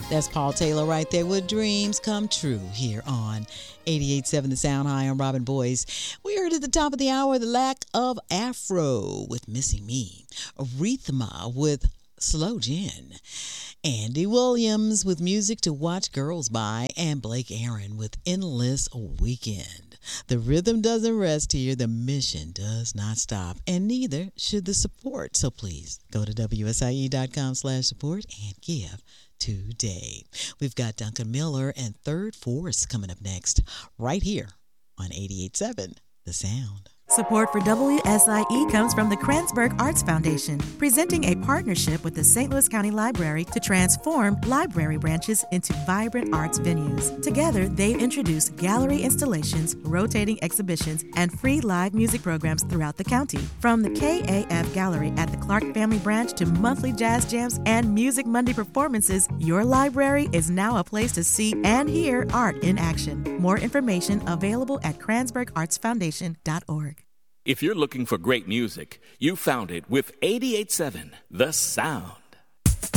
That's Paul Taylor right there with Dreams Come True here on 88.7 The Sound. Hi, I'm Robin Boyce. We heard at the top of the hour the Lack of Afro with Missing Me, Aretha with Slow Gin, Andy Williams with Music to Watch Girls By, and Blake Aaron with Endless Weekend. The rhythm doesn't rest here. The mission does not stop, and neither should the support. So please go to WSIE.com/support and give today. We've got Duncan Miller and Third Force coming up next, right here on 88.7 The Sound. Support for WSIE comes from the Kranzberg Arts Foundation, presenting a partnership with the St. Louis County Library to transform library branches into vibrant arts venues. Together, they've introduced gallery installations, rotating exhibitions, and free live music programs throughout the county. From the KAF Gallery at the Clark Family Branch to monthly jazz jams and Music Monday performances, your library is now a place to see and hear art in action. More information available at KranzbergArtsFoundation.org. If you're looking for great music, you found it with 88.7 The Sound.